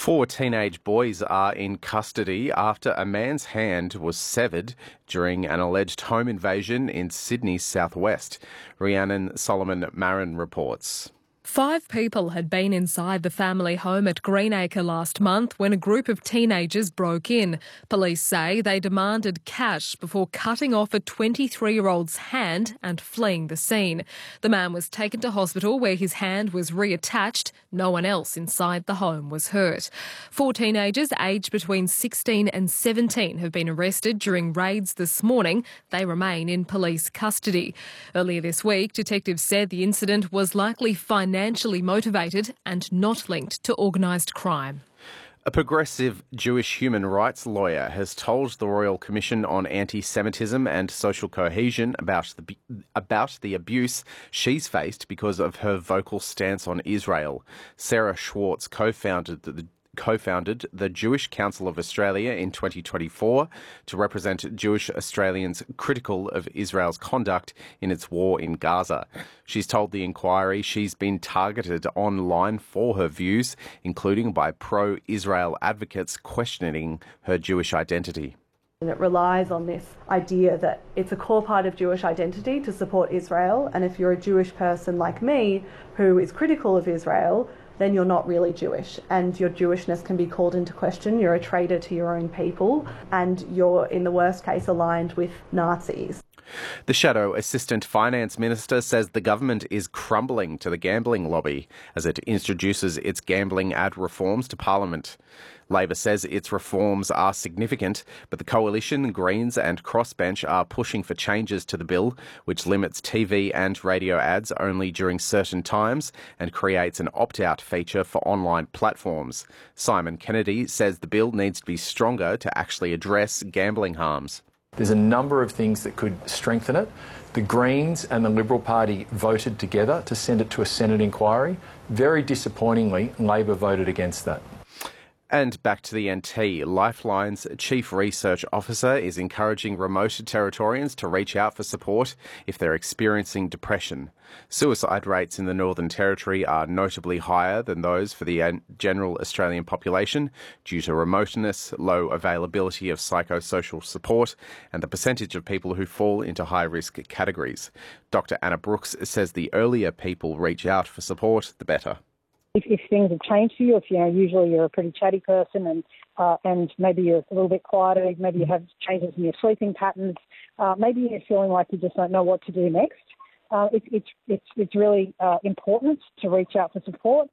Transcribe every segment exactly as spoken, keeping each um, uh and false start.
Four teenage boys are in custody after a man's hand was severed during an alleged home invasion in Sydney's southwest. Rhiannon Solomon Marin reports. Five people had been inside the family home at Greenacre last month when a group of teenagers broke in. Police say they demanded cash before cutting off a twenty-three-year-old's hand and fleeing the scene. The man was taken to hospital where his hand was reattached. No one else inside the home was hurt. Four teenagers aged between sixteen and seventeen have been arrested during raids this morning. They remain in police custody. Earlier this week, detectives said the incident was likely financial financially motivated and not linked to organised crime. A progressive Jewish human rights lawyer has told the Royal Commission on Anti-Semitism and Social Cohesion about the, about the abuse she's faced because of her vocal stance on Israel. Sarah Schwartz co-founded the co-founded the Jewish Council of Australia in twenty twenty-four to represent Jewish Australians critical of Israel's conduct in its war in Gaza. She's told the inquiry she's been targeted online for her views, including by pro-Israel advocates questioning her Jewish identity. And it relies on this idea that it's a core part of Jewish identity to support Israel, and if you're a Jewish person like me who is critical of Israel, then you're not really Jewish, and your Jewishness can be called into question. You're a traitor to your own people, and you're, in the worst case, aligned with Nazis. The Shadow Assistant Finance Minister says the government is crumbling to the gambling lobby as it introduces its gambling ad reforms to Parliament. Labor says its reforms are significant, but the Coalition, Greens and Crossbench are pushing for changes to the bill, which limits T V and radio ads only during certain times and creates an opt-out feature for online platforms. Simon Kennedy says the bill needs to be stronger to actually address gambling harms. There's a number of things that could strengthen it. The Greens and the Liberal Party voted together to send it to a Senate inquiry. Very disappointingly, Labor voted against that. And back to the N T, Lifeline's Chief Research Officer is encouraging remote Territorians to reach out for support if they're experiencing depression. Suicide rates in the Northern Territory are notably higher than those for the general Australian population due to remoteness, low availability of psychosocial support, and the percentage of people who fall into high-risk categories. Doctor Anna Brooks says the earlier people reach out for support, the better. If, if things have changed for you, if you know usually you're a pretty chatty person and uh, and maybe you're a little bit quieter, maybe you have changes in your sleeping patterns, uh, maybe you're feeling like you just don't know what to do next, uh, it, it's it's it's really uh, important to reach out for support.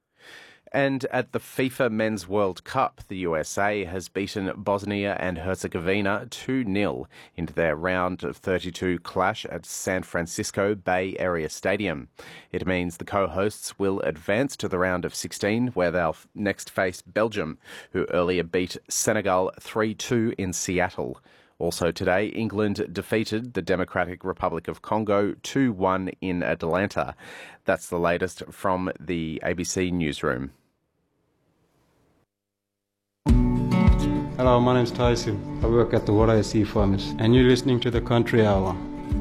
And at the FIFA Men's World Cup, the U S A has beaten Bosnia and Herzegovina two nil into their round of thirty-two clash at San Francisco Bay Area Stadium. It means the co-hosts will advance to the round of sixteen, where they'll next face Belgium, who earlier beat Senegal three two in Seattle. Also today, England defeated the Democratic Republic of Congo two one in Atlanta. That's the latest from the A B C newsroom. Hello, my name's Tyson. I work at the Water Sea Farmers, and you're listening to the Country Hour.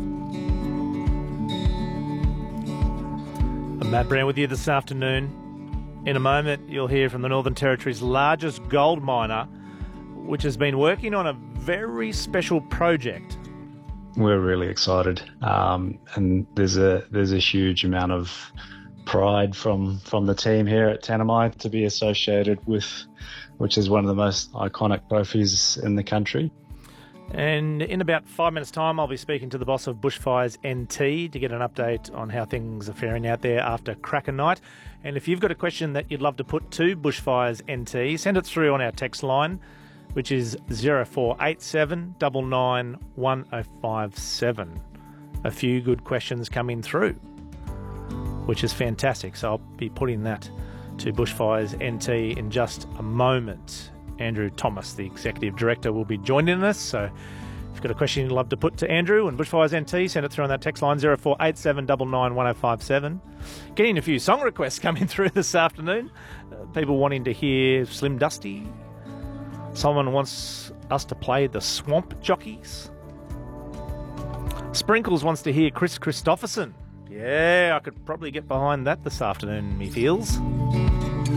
I'm Matt Brown with you this afternoon. In a moment, you'll hear from the Northern Territory's largest gold miner, which has been working on a very special project. We're really excited, um, and there's a there's a huge amount of pride from from the team here at Tanami to be associated with, which is one of the most iconic trophies in the country. And in about five minutes' time, I'll be speaking to the boss of Bushfires N T to get an update on how things are faring out there after Cracker Night. And if you've got a question that you'd love to put to Bushfires N T, send it through on our text line, which is zero four eight seven nine nine one zero five seven. A few good questions coming through, which is fantastic. So I'll be putting that to Bushfires N T in just a moment. Andrew Thomas, the Executive Director, will be joining us. So if you've got a question you'd love to put to Andrew and Bushfires N T, send it through on that text line, zero four eight seven nine nine one zero five seven. Getting a few song requests coming through this afternoon. Uh, people wanting to hear Slim Dusty. Someone wants us to play the Swamp Jockeys. Sprinkles wants to hear Chris Christopherson. Yeah, I could probably get behind that this afternoon, me feels.